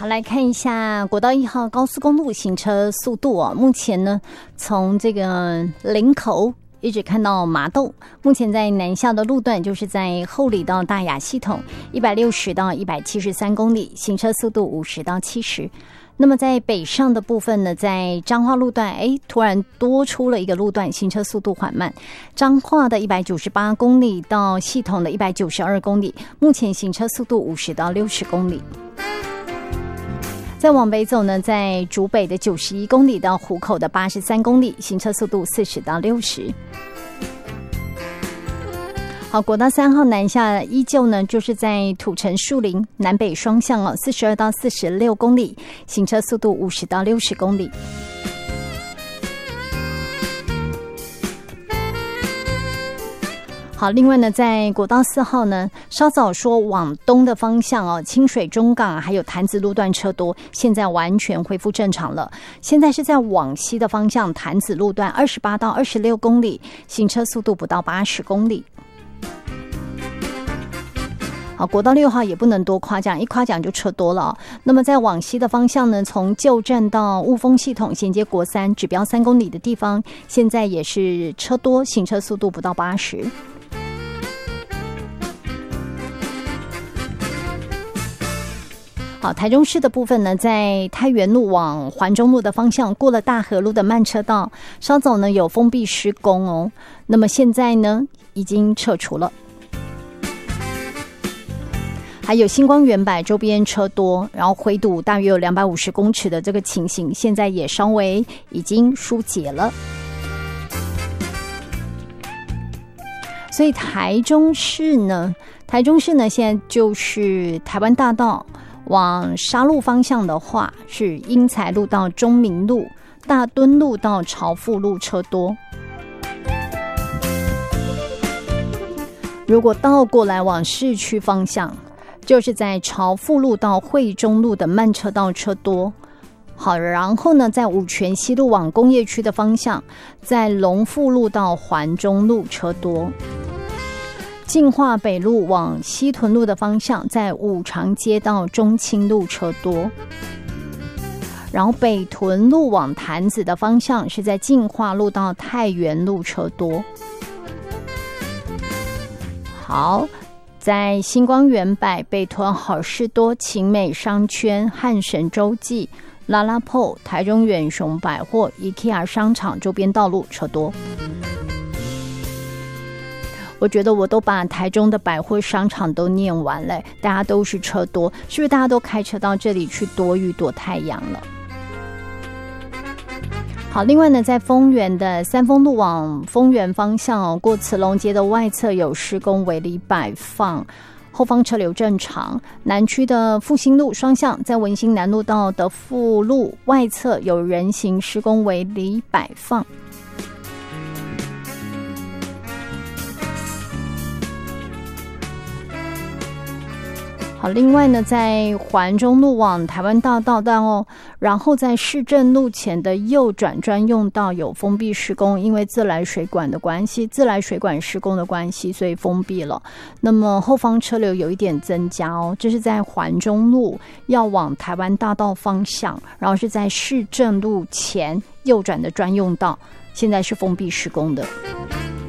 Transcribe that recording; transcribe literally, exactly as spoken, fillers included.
好，来看一下国道一号高速公路行车速度哦。目前呢，从这个林口一直看到麻豆，目前在南下的路段就是在后里到大雅系统一百六十到一百七十三公里，行车速度五十到七十。那么在北上的部分呢，在彰化路段，哎，突然多出了一个路段，行车速度缓慢。彰化的一百九十八公里到系统的一百九十二公里，目前行车速度五十到六十公里。再往北走呢，在竹北的九十一公里到湖口的八十三公里，行车速度四十到六十。好，国道三号南下依旧呢，就是在土城树林南北双向哦，四十二到四十六公里，行车速度五十到六十公里。好，另外呢，在国道四号呢，稍早说往东的方向哦，清水中港还有潭子路段车多，现在完全恢复正常了。现在是在往西的方向，潭子路段二十八到二十六公里，行车速度不到八十公里。好，国道六号也不能多夸奖，一夸奖就车多了哦。那么在往西的方向呢，从旧站到雾峰系统衔接国三指标三公里的地方，现在也是车多，行车速度不到八十。好，台中市的部分呢，在太原路往环中路的方向，过了大河路的慢车道，稍早呢有封闭施工哦。那么现在呢，已经撤除了。还有星光远百周边车多，然后回堵大约有两百五十公尺的这个情形，现在也稍微已经疏解了。所以台中市呢，台中市呢现在就是台湾大道。往沙鹿方向的话，是英才路到中明路、大墩路到朝富路车多。如果倒过来往市区方向，就是在朝富路到惠中路的慢车道车多。好，然后呢，在五权西路往工业区的方向，在龙富路到环中路车多。进化北路往西屯路的方向，在五常街到中清路车多。然后北屯路往潭子的方向，是在进化路到太原路车多。好，在星光远百、北屯好事多、晴美商圈、汉神洲际、拉拉铺、台中远雄百货、IKEA 商场周边道路车多。我觉得我都把台中的百货商场都念完了，大家都是车多，是不是大家都开车到这里去躲雨躲太阳了？好，另外呢，在丰原的三丰路往丰原方向哦，过慈龙街的外侧有施工围篱摆放，后方车流正常。南区的复兴路双向，在文心南路到德富路外侧有人行施工围篱摆放。好，另外呢，在环中路往台湾大道段哦，然后在市政路前的右转专用道有封闭施工，因为自来水管的关系，自来水管施工的关系，所以封闭了。那么后方车流有一点增加哦，这是在环中路要往台湾大道方向，然后是在市政路前右转的专用道，现在是封闭施工的。